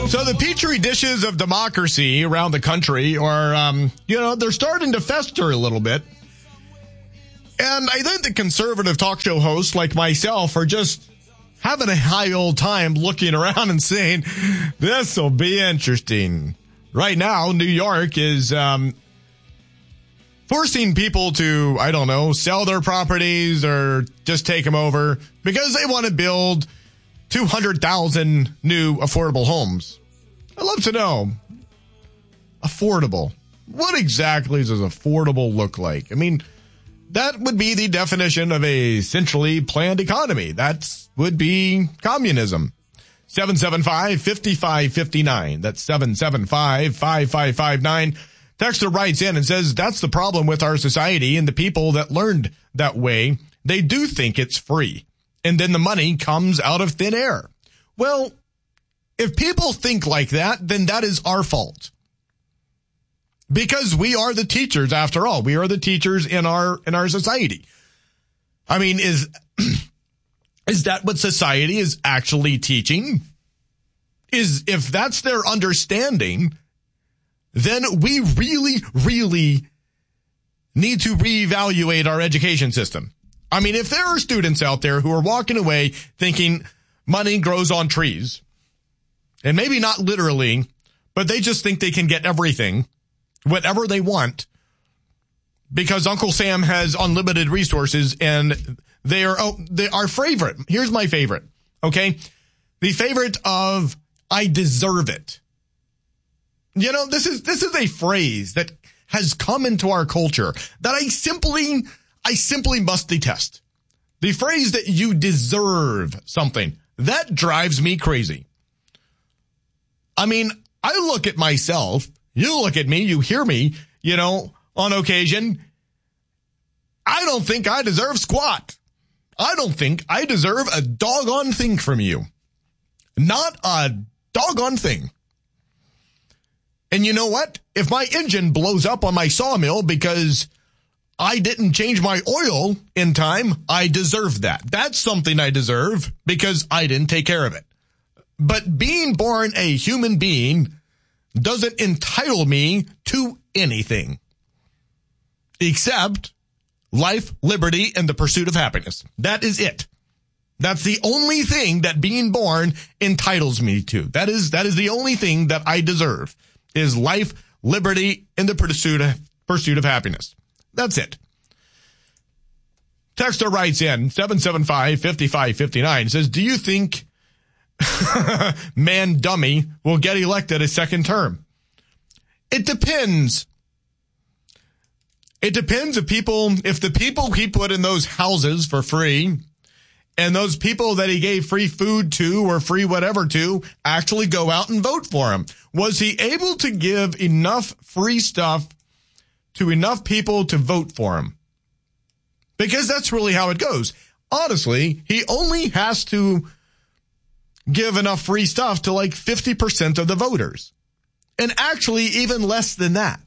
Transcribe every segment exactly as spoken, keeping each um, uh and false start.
So the petri dishes of democracy around the country are, um, you know, they're starting to fester a little bit. And I think the conservative talk show hosts like myself are just having a high old time looking around and saying, this will be interesting. Right now, New York is um, forcing people to, I don't know, sell their properties or just take them over because they want to build two hundred thousand new affordable homes. I'd love to know. Affordable. What exactly does affordable look like? I mean, that would be the definition of a centrally planned economy. That would be communism. seven seven five, five five five nine. That's seven seven five, five five five nine. Texter writes in and says, that's the problem with our society and the people that learned that way. They do think it's free. And then the money comes out of thin air. Well, if people think like that, then that is our fault. Because we are the teachers, after all. We are the teachers in our in our society. I mean, is is that what society is actually teaching? Is if that's their understanding, then we really, really need to reevaluate our education system. I mean, if there are students out there who are walking away thinking money grows on trees, and maybe not literally, but they just think they can get everything, whatever they want, because Uncle Sam has unlimited resources and they are, oh, they are favorite. Here's my favorite. Okay. The favorite of I deserve it. You know, this is, this is a phrase that has come into our culture that I simply, I simply must detest. The phrase that you deserve something, that drives me crazy. I mean, I look at myself, you look at me, you hear me, you know, on occasion. I don't think I deserve squat. I don't think I deserve a doggone thing from you. Not a doggone thing. And you know what? If my engine blows up on my sawmill because I didn't change my oil in time, I deserve that. That's something I deserve because I didn't take care of it. But being born a human being doesn't entitle me to anything except life, liberty, and the pursuit of happiness. That is it. That's the only thing that being born entitles me to. That is, that is the only thing that I deserve is life, liberty, and the pursuit of, pursuit of happiness. That's it. Texter writes in seven seven five, five five five nine says, do you think man dummy will get elected a second term? It depends. It depends if people, if the people he put in those houses for free and those people that he gave free food to or free whatever to actually go out and vote for him. Was he able to give enough free stuff to enough people to vote for him? Because that's really how it goes. Honestly, he only has to give enough free stuff to like fifty percent of the voters. And actually even less than that.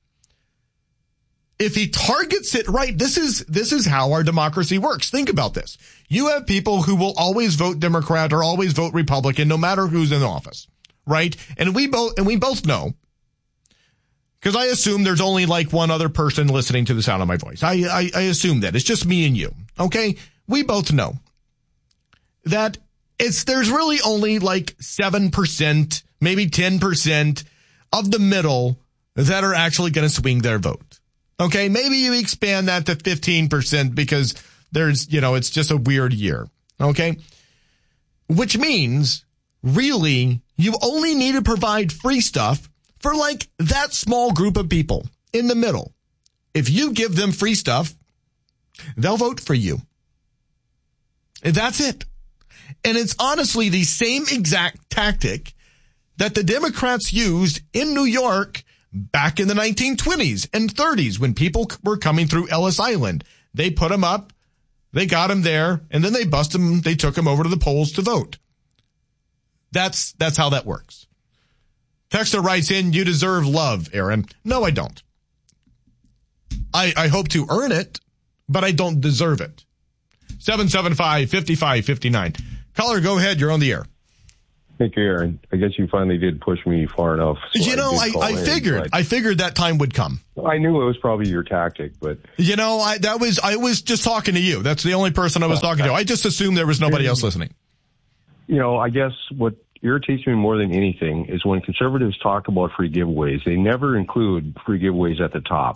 If he targets it right, this is, this is how our democracy works. Think about this. You have people who will always vote Democrat or always vote Republican, no matter who's in office, right? And we both, and we both know, because I assume there's only like one other person listening to the sound of my voice. I, I, I assume that it's just me and you. Okay. We both know that it's, there's really only like seven percent, maybe ten percent of the middle that are actually going to swing their vote. Okay, maybe you expand that to fifteen percent because there's, you know, it's just a weird year. Okay, which means really you only need to provide free stuff for like that small group of people in the middle. If you give them free stuff, they'll vote for you. And that's it. And it's honestly the same exact tactic that the Democrats used in New York back in the nineteen twenties and thirties when people were coming through Ellis Island. They put them up, they got them there, and then they busted them, they took them over to the polls to vote. That's, that's how that works. Texter writes in, you deserve love, Aaron. No, I don't. I, I hope to earn it, but I don't deserve it. seven seven five, five five five nine. Caller, go ahead. You're on the air. Thank you, Aaron. I guess you finally did push me far enough. So you know, I, I, I figured, I figured that time would come. I knew it was probably your tactic, but you know, I that was I was just talking to you. That's the only person I was talking to. I just assumed there was nobody else listening. You know, I guess what irritates me more than anything is when conservatives talk about free giveaways, they never include free giveaways at the top.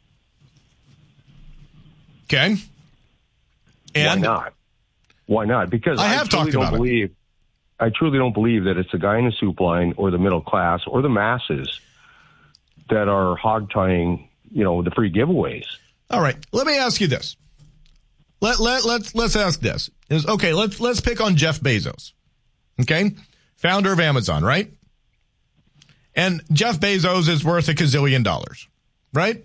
Okay. And why not? Why not? Because I I, have truly talked about don't believe, it. I truly don't believe that it's the guy in the soup line or the middle class or the masses that are hog-tying, you know, the free giveaways. All right. Let me ask you this. Let, let, let's, let's ask this. Is okay, let's, let's pick on Jeff Bezos. Okay? Founder of Amazon, right? And Jeff Bezos is worth a gazillion dollars, right?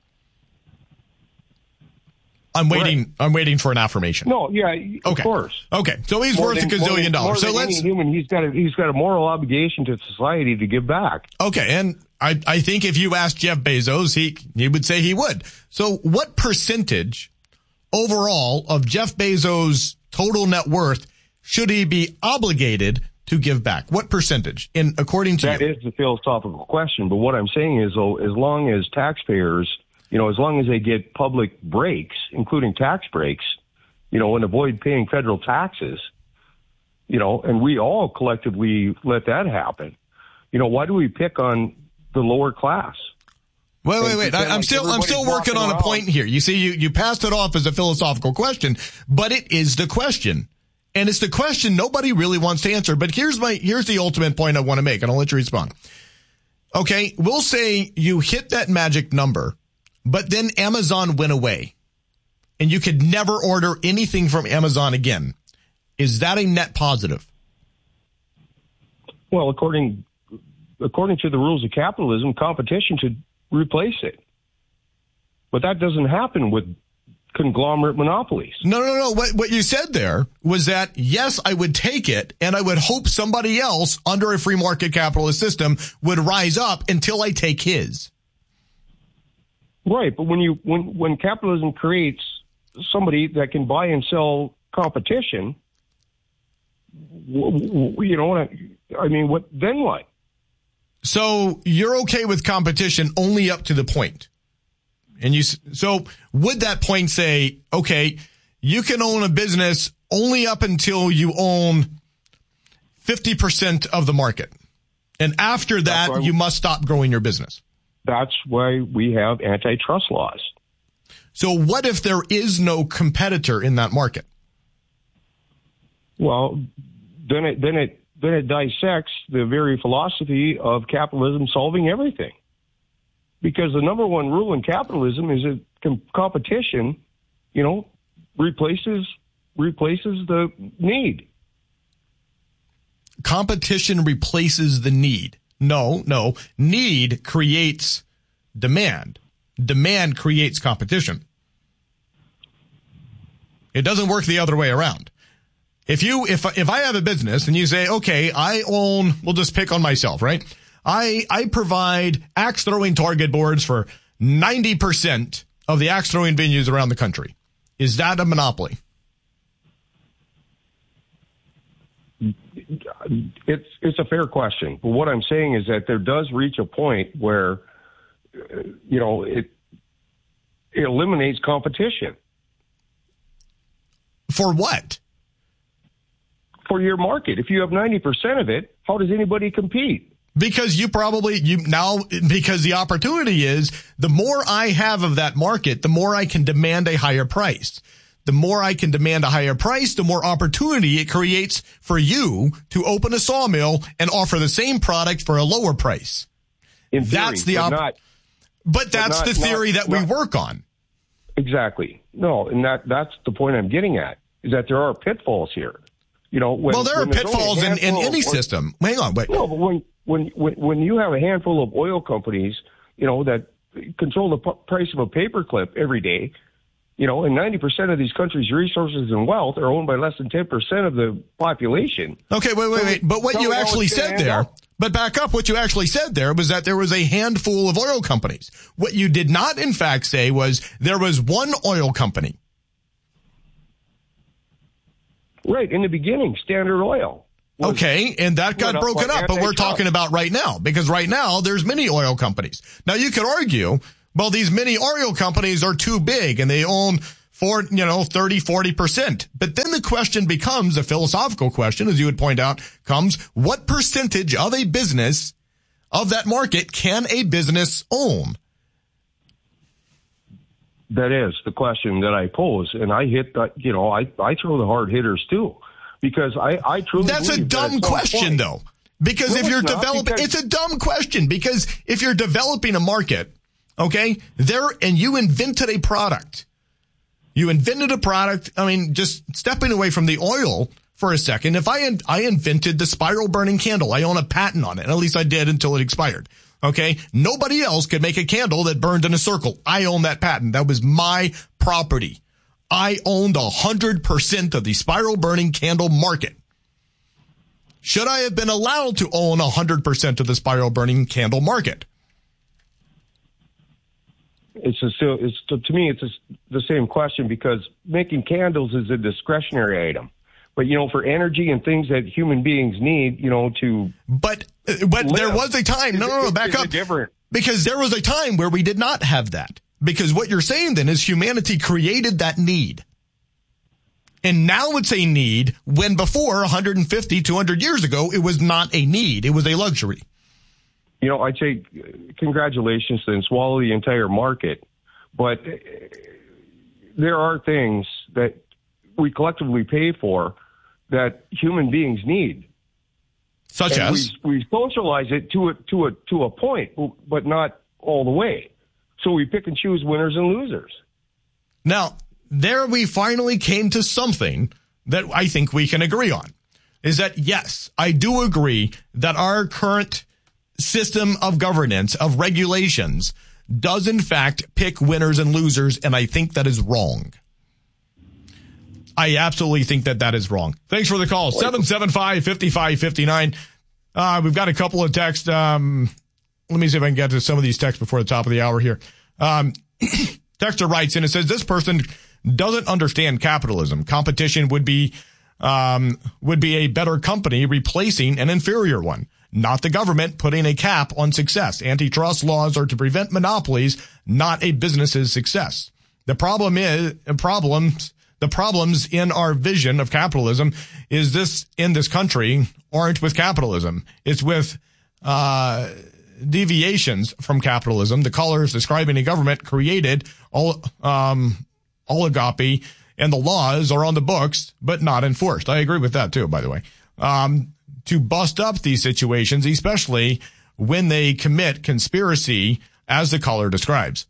I'm waiting. Right. I'm waiting for an affirmation. No, yeah, of okay. course. Okay, so he's more worth than, a gazillion than, dollars. So than let's. Any human, he's got a he's got a moral obligation to society to give back. Okay, and I I think if you asked Jeff Bezos, he he would say he would. So what percentage overall of Jeff Bezos' total net worth should he be obligated to give back? What percentage? In according to that you? is the philosophical question. But what I'm saying is, though, as long as taxpayers. You know, as long as they get public breaks, including tax breaks, you know, and avoid paying federal taxes, you know, and we all collectively let that happen. You know, why do we pick on the lower class? Wait, wait, wait. I, I'm like still, I'm still working on around. a point here. You see, you, you passed it off as a philosophical question, but it is the question. And it's the question nobody really wants to answer. But here's my, here's the ultimate point I want to make, and I'll let you respond. Okay. We'll say you hit that magic number. But then Amazon went away and you could never order anything from Amazon again. Is that a net positive? Well, according according to the rules of capitalism, competition should replace it. But that doesn't happen with conglomerate monopolies. No, no, no. What, what you said there was that, yes, I would take it and I would hope somebody else under a free market capitalist system would rise up until I take his. Right, but when you when when capitalism creates somebody that can buy and sell competition, you know, I mean, what then? What? So you're okay with competition only up to the point, and you so would that point say, okay, you can own a business only up until you own fifty percent of the market, and after that, you must stop growing your business. That's why we have antitrust laws. So what if there is no competitor in that market? Well, then it then it then it dissects the very philosophy of capitalism solving everything. Because the number one rule in capitalism is that com- competition, you know, replaces replaces the need. Competition replaces the need. No, no. Need creates demand. Demand creates competition. It doesn't work the other way around. If you, if, if I have a business and you say, okay, I own, we'll just pick on myself, right? I, I provide axe throwing target boards for ninety percent of the axe throwing venues around the country. Is that a monopoly? It's it's a fair question, but what I'm saying is that there does reach a point where, uh, you know, it, it eliminates competition. For what? For your market. If you have ninety percent of it, how does anybody compete? Because you probably, you now, because the opportunity is the more I have of that market, the more I can demand a higher price. The more I can demand a higher price, the more opportunity it creates for you to open a sawmill and offer the same product for a lower price. In theory, that's the op- but, not, but that's but not, the theory not, that we not, work on. Exactly. No, and that that's the point I'm getting at, is that there are pitfalls here. You know, when, well, there are pitfalls in, in any of, system. Hang on, wait. No, but when, when when when you have a handful of oil companies, you know, that control the p- price of a paperclip every day, you know, and ninety percent of these countries' resources and wealth are owned by less than ten percent of the population. Okay, wait, wait, wait. But what you actually said there, but back up, what you actually said there was that there was a handful of oil companies. What you did not, in fact, say was there was one oil company. Right, in the beginning, Standard Oil. Okay, and that got broken up, but we're talking about right now, because right now there's many oil companies. Now you could argue, well, these many oil companies are too big and they own for, you know, thirty, forty percent. But then the question becomes, a philosophical question, as you would point out, comes, what percentage of a business, of that market, can a business own? That is the question that I pose. And I hit that, you know, I, I throw the hard hitters too. Because I, I truly That's a dumb that question, point, though. Because no, if you're it's developing, because, it's a dumb question. Because if you're developing a market, okay, there, and you invented a product, you invented a product. I mean, just stepping away from the oil for a second. If I, I invented the spiral burning candle, I own a patent on it. At least I did until it expired. Okay. Nobody else could make a candle that burned in a circle. I own that patent. That was my property. I owned one hundred percent of the spiral burning candle market. Should I have been allowed to own one hundred percent of the spiral burning candle market? It's a, it's to me, it's a, the same question, because making candles is a discretionary item. But, you know, for energy and things that human beings need, you know, to. But, but there was a time. No, no, no, back up. Different. Because there was a time where we did not have that. Because what you're saying then is humanity created that need. And now it's a need, when before one hundred fifty, two hundred years ago, it was not a need. It was a luxury. You know, I'd say congratulations and swallow the entire market. But there are things that we collectively pay for that human beings need. Such and as? We, we socialize it to a, to a, to a point, but not all the way. So we pick and choose winners and losers. Now, there we finally came to something that I think we can agree on, is that, yes, I do agree that our current system of governance, of regulations, does in fact pick winners and losers, and I think that is wrong. I absolutely think that that is wrong. Thanks for the call. seven seven five, five five five nine. Uh, we've got a couple of texts. Um, let me see if I can get to some of these texts before the top of the hour here. Um, texter writes in, it says, this person doesn't understand capitalism. Competition would be, um, would be a better company replacing an inferior one, not the government putting a cap on success. Antitrust laws are to prevent monopolies, not a business's success. The problem is, problems, the problems in our vision of capitalism is this in this country aren't with capitalism. It's with, uh, deviations from capitalism. The callers describing a government created all, um, oligopoly, and the laws are on the books, but not enforced. I agree with that too, by the way. Um, to bust up these situations, especially when they commit conspiracy, as the caller describes.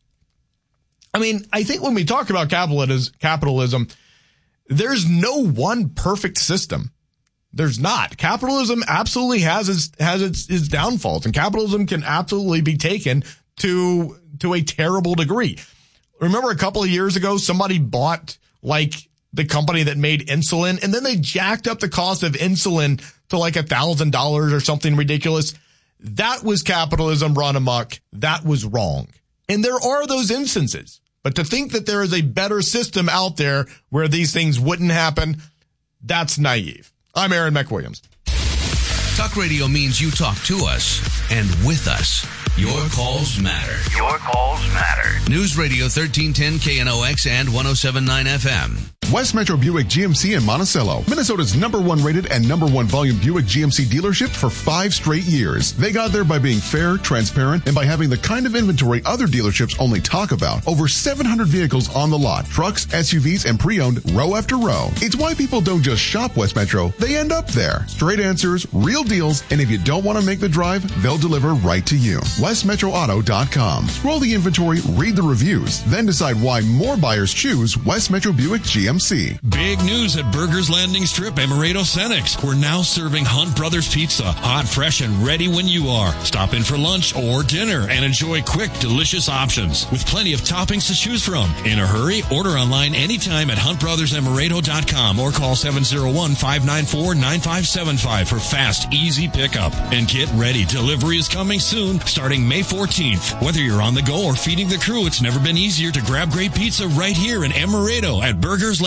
I mean, I think when we talk about capitalism, there's no one perfect system. There's not. Capitalism absolutely has its, has its, its downfalls, and capitalism can absolutely be taken to, to a terrible degree. Remember a couple of years ago, somebody bought like the company that made insulin, and then they jacked up the cost of insulin to like a thousand dollars or something ridiculous. That was capitalism run amok. That was wrong. And there are those instances. But to think that there is a better system out there where these things wouldn't happen, that's naive. I'm Aaron McWilliams. Talk radio means you talk to us and with us. Your calls matter. Your calls matter. News Radio thirteen ten K N O X and one oh seven point nine F M. West Metro Buick G M C in Monticello, Minnesota's number one rated and number one volume Buick G M C dealership for five straight years. They got there by being fair, transparent, and by having the kind of inventory other dealerships only talk about. Over seven hundred vehicles on the lot, trucks, S U Vs, and pre-owned row after row. It's why people don't just shop West Metro, they end up there. Straight answers, real deals, and if you don't want to make the drive, they'll deliver right to you. west metro auto dot com. Scroll the inventory, read the reviews, then decide why more buyers choose West Metro Buick G M C. Big news at Burgers Landing Strip, Amaretto Cenex. We're now serving Hunt Brothers Pizza, hot, fresh, and ready when you are. Stop in for lunch or dinner and enjoy quick, delicious options with plenty of toppings to choose from. In a hurry, order online anytime at hunt brothers amaretto dot com or call seven oh one, five nine four, nine five seven five for fast, easy pickup. And get ready, delivery is coming soon, starting May fourteenth. Whether you're on the go or feeding the crew, it's never been easier to grab great pizza right here in Amaretto at Burgers Landing.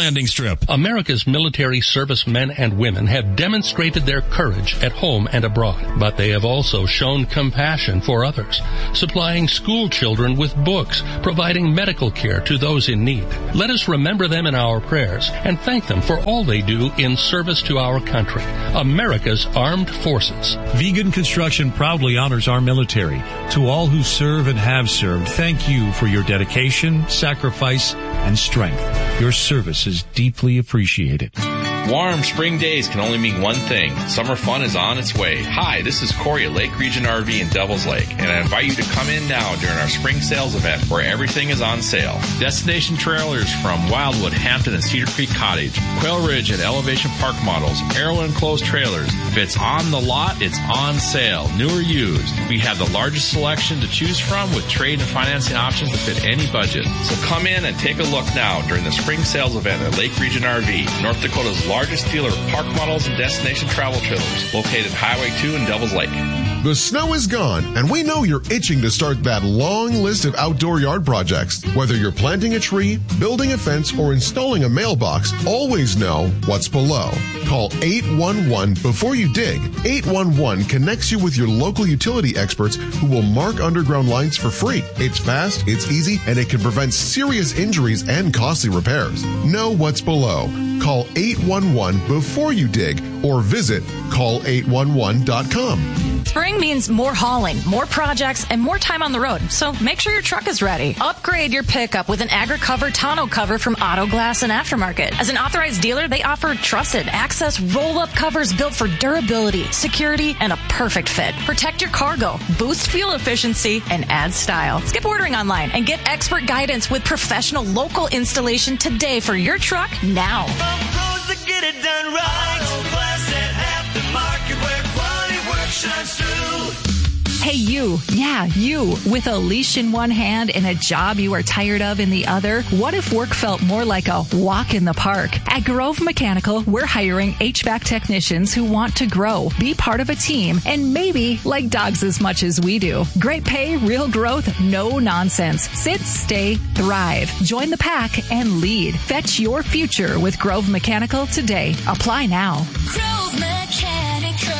Landing Strip. America's military servicemen and women have demonstrated their courage at home and abroad, but they have also shown compassion for others, supplying school children with books, providing medical care to those in need. Let us remember them in our prayers and thank them for all they do in service to our country, America's armed forces. Vegan Construction proudly honors our military. To all who serve and have served, thank you for your dedication, sacrifice, and strength. Your service is deeply appreciated. Warm spring days can only mean one thing. Summer fun is on its way. Hi, this is Corey at Lake Region R V in Devils Lake, and I invite you to come in now during our spring sales event where everything is on sale. Destination trailers from Wildwood, Hampton, and Cedar Creek Cottage, Quail Ridge and Elevation Park models, Arrow enclosed trailers. If it's on the lot, it's on sale, new or used. We have the largest selection to choose from with trade and financing options that fit any budget. So come in and take a look now during the spring sales event at Lake Region R V, North Dakota's largest dealer of park models and destination travel trailers, located Highway two in Devils Lake. The snow is gone, and we know you're itching to start that long list of outdoor yard projects. Whether you're planting a tree, building a fence, or installing a mailbox, always know what's below. Call eight one one before you dig. eight one one connects you with your local utility experts who will mark underground lines for free. It's fast, it's easy, and it can prevent serious injuries and costly repairs. Know what's below. Call eight one one before you dig or visit call eight one one dot com. Spring means more hauling, more projects, and more time on the road, so make sure your truck is ready. Upgrade your pickup with an AgriCover tonneau cover from Auto Glass and Aftermarket. As an authorized dealer, they offer trusted access roll-up covers built for durability, security, and a perfect fit. Protect your cargo, boost fuel efficiency, and add style. Skip ordering online and get expert guidance with professional local installation today for your truck now. From pros that get it done right, Auto Glass and Aftermarket, where quality work shines through. Hey, you. Yeah, you. With a leash in one hand and a job you are tired of in the other, what if work felt more like a walk in the park? At Grove Mechanical, we're hiring H V A C technicians who want to grow, be part of a team, and maybe like dogs as much as we do. Great pay, real growth, no nonsense. Sit, stay, thrive. Join the pack and lead. Fetch your future with Grove Mechanical today. Apply now. Grove Mechanical.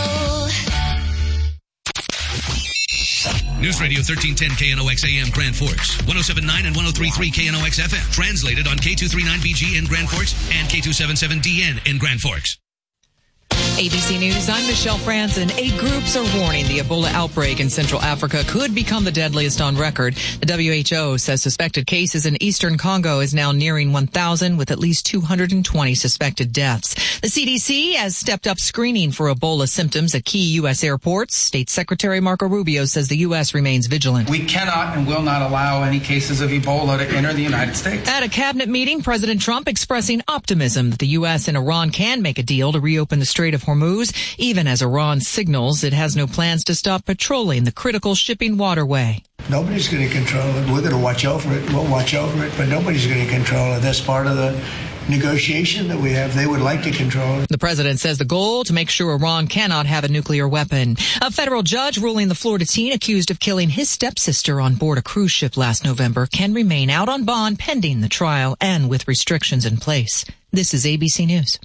News Radio thirteen ten K N O X A M Grand Forks, one oh seven point nine and one oh three point three K N O X F M. Translated on K two thirty-nine B G in Grand Forks and K two seventy-seven D N in Grand Forks. A B C News, I'm Michelle Franzen. Eight groups are warning the Ebola outbreak in Central Africa could become the deadliest on record. The W H O says suspected cases in eastern Congo is now nearing one thousand, with at least two hundred twenty suspected deaths. The C D C has stepped up screening for Ebola symptoms at key U S airports. State Secretary Marco Rubio says the U S remains vigilant. We cannot and will not allow any cases of Ebola to enter the United States. At a cabinet meeting, President Trump expressing optimism that the U S and Iran can make a deal to reopen the Strait of Hormuz, even as Iran signals it has no plans to stop patrolling the critical shipping waterway. Nobody's going to control it. We're going to watch over it. We'll watch over it, but nobody's going to control it. That's part of the negotiation that we have. They would like to control it. The president says the goal to make sure Iran cannot have a nuclear weapon. A federal judge ruling the Florida teen accused of killing his stepsister on board a cruise ship last November can remain out on bond pending the trial and with restrictions in place. This is A B C News.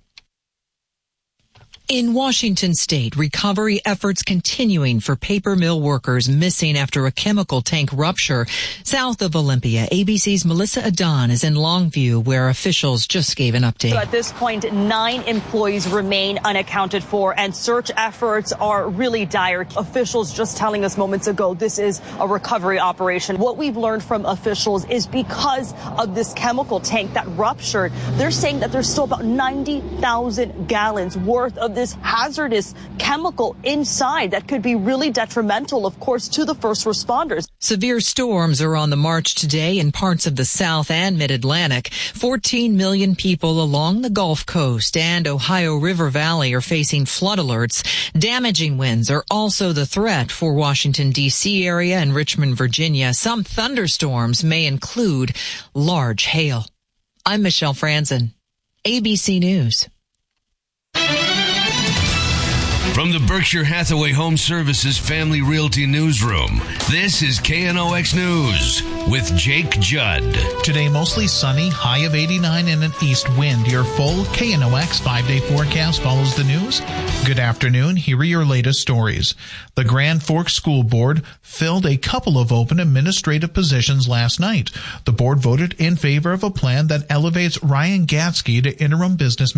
In Washington state, recovery efforts continuing for paper mill workers missing after a chemical tank rupture. South of Olympia, A B C's Melissa Adan is in Longview, where officials just gave an update. So at this point, nine employees remain unaccounted for, and search efforts are really dire. Officials just telling us moments ago this is a recovery operation. What we've learned from officials is because of this chemical tank that ruptured, they're saying that there's still about ninety thousand gallons worth of this hazardous chemical inside that could be really detrimental, of course, to the first responders. Severe storms are on the march today in parts of the South and Mid-Atlantic. fourteen million people along the Gulf Coast and Ohio River Valley are facing flood alerts. Damaging winds are also the threat for Washington, D C area and Richmond, Virginia. Some thunderstorms may include large hail. I'm Michelle Franzen, A B C News. From the Berkshire Hathaway Home Services Family Realty Newsroom, this is K N O X News with Jake Judd. Today, mostly sunny, high of eighty-nine and an east wind. Your full K N O X five-day forecast follows the news. Good afternoon. Here are your latest stories. The Grand Forks School Board filled a couple of open administrative positions last night. The board voted in favor of a plan that elevates Ryan Gatsky to interim business